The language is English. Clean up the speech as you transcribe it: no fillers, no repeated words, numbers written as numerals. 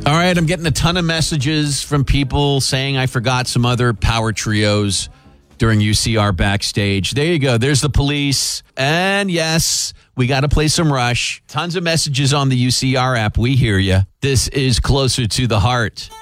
All right, I'm getting a ton of messages from people saying I forgot some other power trios during UCR backstage. There you go. There's the Police. And yes, we got to play some Rush. Tons of messages on the UCR app. We hear you. This is Closer to the Heart.